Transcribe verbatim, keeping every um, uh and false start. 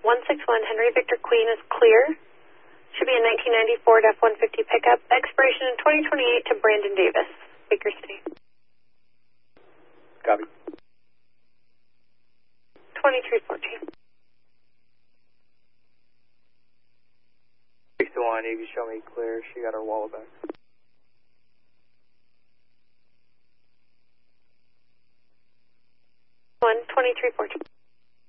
one six one Henry Victor Queen is clear. Should be a nineteen ninety Ford F one fifty pickup. Expiration in twenty twenty-eight to Brandon Davis, Baker City. Copy. twenty-three fourteen. six to one, you can show me clear. She got her wallet back. one twenty-three fourteen.